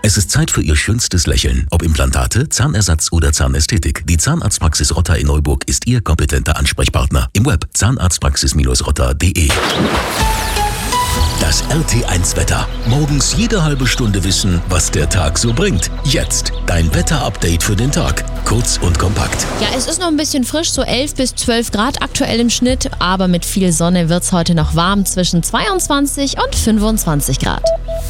Es ist Zeit für Ihr schönstes Lächeln. Ob Implantate, Zahnersatz oder Zahnästhetik. Die Zahnarztpraxis Rotter in Neuburg ist Ihr kompetenter Ansprechpartner. Im Web zahnarztpraxis-rotter.de. Das RT1-Wetter. Morgens jede halbe Stunde wissen, was der Tag so bringt. Jetzt dein Wetterupdate für den Tag. Kurz und kompakt. Ja, es ist noch ein bisschen frisch, so 11 bis 12 Grad aktuell im Schnitt. Aber mit viel Sonne wird es heute noch warm zwischen 22 und 25 Grad.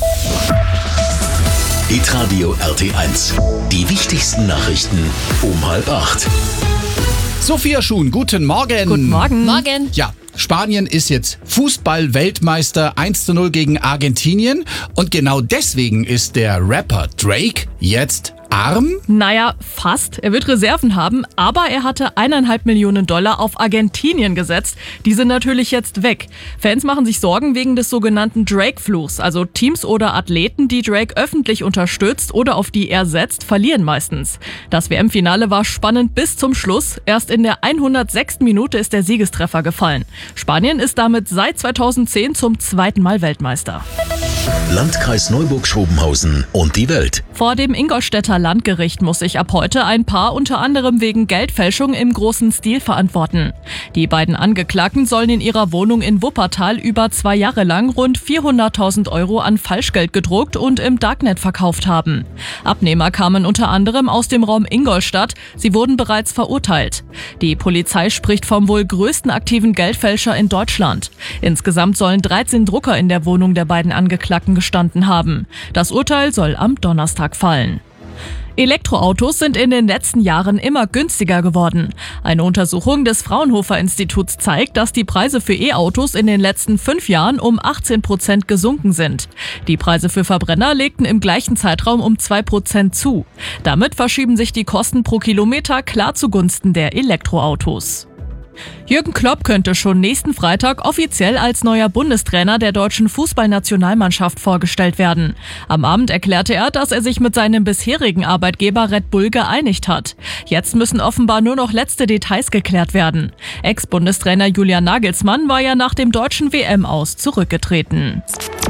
Hitradio RT1. Die wichtigsten Nachrichten um 7:30. Sophia Schuhn, guten Morgen. Guten Morgen. Morgen. Ja, Spanien ist jetzt Fußball-Weltmeister 1:0 gegen Argentinien. Und genau deswegen ist der Rapper Drake jetzt arm. Naja, fast. Er wird Reserven haben, aber er hatte $1,5 Millionen auf Argentinien gesetzt. Die sind natürlich jetzt weg. Fans machen sich Sorgen wegen des sogenannten Drake-Fluchs. Also Teams oder Athleten, die Drake öffentlich unterstützt oder auf die er setzt, verlieren meistens. Das WM-Finale war spannend bis zum Schluss. Erst in der 106. Minute ist der Siegestreffer gefallen. Spanien ist damit seit 2010 zum zweiten Mal Weltmeister. Landkreis Neuburg-Schrobenhausen und die Welt. Vor dem Ingolstädter Landgericht muss sich ab heute ein Paar unter anderem wegen Geldfälschung im großen Stil verantworten. Die beiden Angeklagten sollen in ihrer Wohnung in Wuppertal über 2 Jahre lang rund 400.000 € an Falschgeld gedruckt und im Darknet verkauft haben. Abnehmer kamen unter anderem aus dem Raum Ingolstadt. Sie wurden bereits verurteilt. Die Polizei spricht vom wohl größten aktiven Geldfälscher in Deutschland. Insgesamt sollen 13 Drucker in der Wohnung der beiden Angeklagten gestanden haben. Das Urteil soll am Donnerstag fallen. Elektroautos sind in den letzten Jahren immer günstiger geworden. Eine Untersuchung des Fraunhofer-Instituts zeigt, dass die Preise für E-Autos in den letzten 5 Jahren um 18% gesunken sind. Die Preise für Verbrenner legten im gleichen Zeitraum um 2% zu. Damit verschieben sich die Kosten pro Kilometer klar zugunsten der Elektroautos. Jürgen Klopp könnte schon nächsten Freitag offiziell als neuer Bundestrainer der deutschen Fußballnationalmannschaft vorgestellt werden. Am Abend erklärte er, dass er sich mit seinem bisherigen Arbeitgeber Red Bull geeinigt hat. Jetzt müssen offenbar nur noch letzte Details geklärt werden. Ex-Bundestrainer Julian Nagelsmann war ja nach dem deutschen WM-Aus zurückgetreten.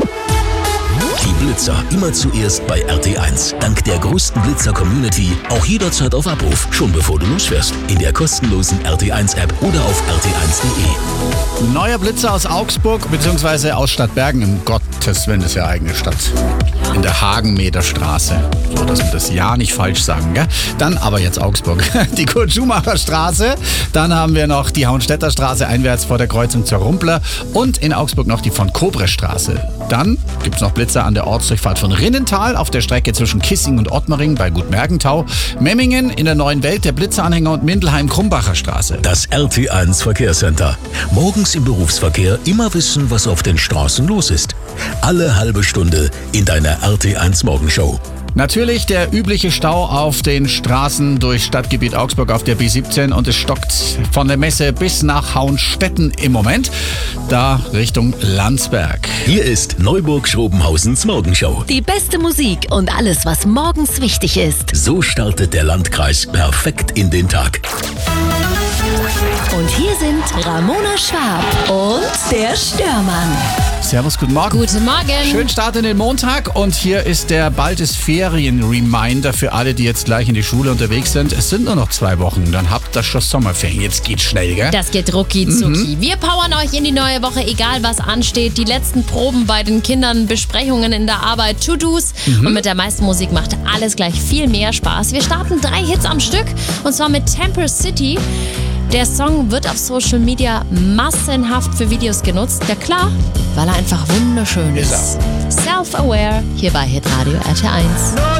Die Blitzer immer zuerst bei RT1. Dank der größten Blitzer-Community auch jederzeit auf Abruf, schon bevor du losfährst. In der kostenlosen RT1-App oder auf rt1.de. Neuer Blitzer aus Augsburg bzw. aus Stadtbergen. Im Gottes Willen, ist ja eigene Stadt. In der Hagenmeterstraße. So, dass wir das ja nicht falsch sagen, gell? Dann aber jetzt Augsburg. Die Kurt-Schumacher-Straße. Dann haben wir noch die Hauenstädter Straße einwärts vor der Kreuzung zur Rumpler. Und in Augsburg noch die von Kobre-Straße. Dann gibt es noch Blitzer an der Ortsdurchfahrt von Rinnental auf der Strecke zwischen Kissing und Ottmaring bei Gutmergentau. Memmingen in der Neuen Welt, der Blitzeranhänger und Mindelheim-Krumbacher Straße. Das RT1 Verkehrscenter. Morgens im Berufsverkehr immer wissen, was auf den Straßen los ist. Alle halbe Stunde in deiner RT1 Morgenshow. Natürlich der übliche Stau auf den Straßen durch Stadtgebiet Augsburg auf der B17 und es stockt von der Messe bis nach Hauenstetten im Moment, da Richtung Landsberg. Hier ist Neuburg-Schrobenhausens Morgenshow. Die beste Musik und alles, was morgens wichtig ist. So startet der Landkreis perfekt in den Tag. Und hier sind Ramona Schwab und der Störmann. Servus, guten Morgen. Guten Morgen. Schönen Start in den Montag und hier ist der bald ist Ferien-Reminder für alle, die jetzt gleich in die Schule unterwegs sind. Es sind nur noch 2 Wochen, dann habt ihr schon Sommerferien. Jetzt geht's schnell, gell? Das geht rucki-zucki. Wir powern euch in die neue Woche, egal was ansteht. Die letzten Proben bei den Kindern, Besprechungen in der Arbeit, To-Dos. Und mit der meisten Musik macht alles gleich viel mehr Spaß. Wir starten 3 Hits am Stück und zwar mit Temper City. Der Song wird auf Social Media massenhaft für Videos genutzt. Ja klar, weil er einfach wunderschön ist. Self-Aware hier bei Hitradio RT1.